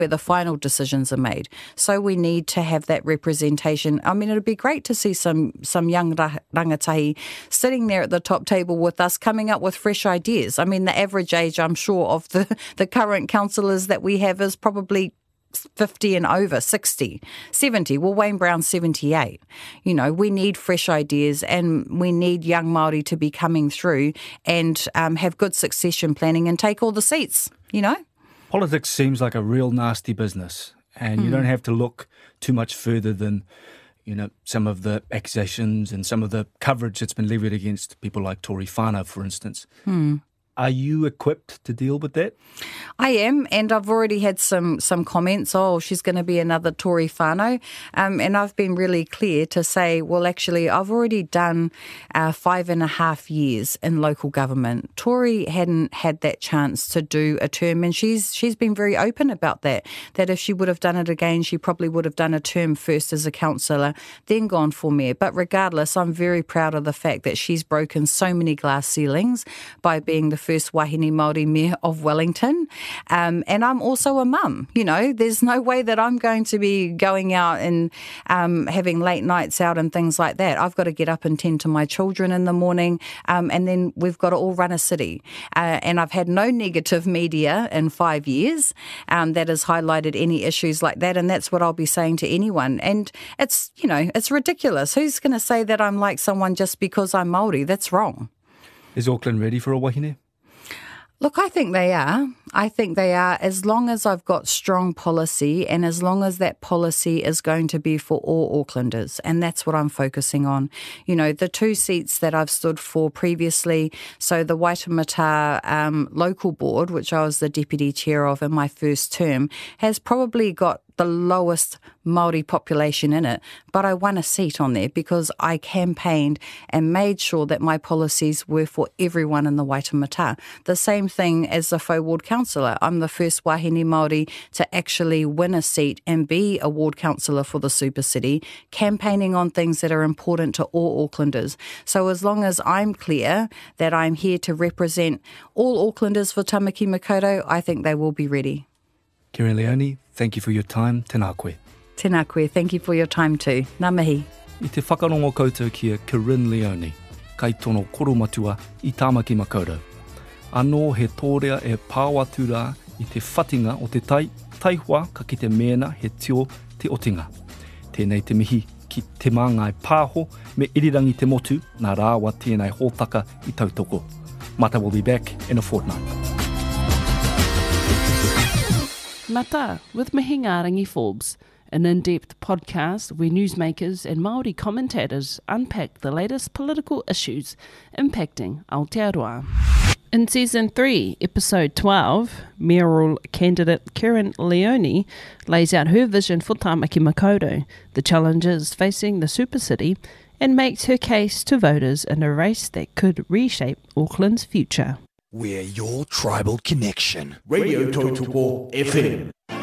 where the final decisions are made. So we need to have that representation. I mean, it'd be great to see some young rangatahi sitting there at the top table with us, coming up with fresh ideas. I mean, the average age, I'm sure, of the current councillors that we have is probably 50 and over, 60, 70. Well, Wayne Brown's 78. You know, we need fresh ideas and we need young Māori to be coming through and have good succession planning and take all the seats, you know? Politics seems like a real nasty business, and you don't have to look too much further than, you know, some of the accusations and some of the coverage that's been levied against people like Tory Whānau, for instance. Are you equipped to deal with that? I am, and I've already had some comments, she's going to be another Tory whānau, and I've been really clear to say, well, actually, I've already done 5.5 years in local government. Tory hadn't had that chance to do a term, and she's been very open about that if she would have done it again, she probably would have done a term first as a councillor, then gone for mayor. But regardless, I'm very proud of the fact that she's broken so many glass ceilings by being the first wahine Māori mayor of Wellington. And I'm also a mum. You know, there's no way that I'm going to be going out and having late nights out and things like that. I've got to get up and tend to my children in the morning, and then we've got to all run a city. And I've had no negative media in 5 years that has highlighted any issues like that, and that's what I'll be saying to anyone. And it's, you know, it's ridiculous. Who's going to say that I'm like someone just because I'm Māori? That's wrong. Is Auckland ready for a wahine? Look, I think they are. I think they are, as long as I've got strong policy and as long as that policy is going to be for all Aucklanders. And that's what I'm focusing on. You know, the 2 seats that I've stood for previously, so the Waitemata local board, which I was the deputy chair of in my first term, has probably got the lowest Māori population in it, but I won a seat on there because I campaigned and made sure that my policies were for everyone in the Waitemata. The same thing as the Faux Ward Councillor. I'm the first wahine Māori to actually win a seat and be a ward councillor for the Super City, campaigning on things that are important to all Aucklanders. So as long as I'm clear that I'm here to represent all Aucklanders for Tamaki Makaurau, I think they will be ready. Kieran Leone, thank you for your time. Tēnā koe. Tēnā koe. Thank you for your time too. Ngā mihi. I te whakarongo koutou ki a Kieran Leone, kai tono koromatua I Tāmaki Makaurau. Anō he tōrea e pāwatu rā I te whatinga o te taihua ka ki te mēna he tio te otinga. Tēnei te mihi ki te māngai pāho me irirangi te motu, nā rāwa tēnei hōtaka I tautoko. Mata will be back in a fortnight. Mata with Mihingarangi Forbes, an in-depth podcast where newsmakers and Māori commentators unpack the latest political issues impacting Aotearoa. In Season 3, Episode 12, mayoral candidate Kieran Leone lays out her vision for Tāmaki Makaurau, the challenges facing the Super City, and makes her case to voters in a race that could reshape Auckland's future. We're your tribal connection. Radio Tautoko FM.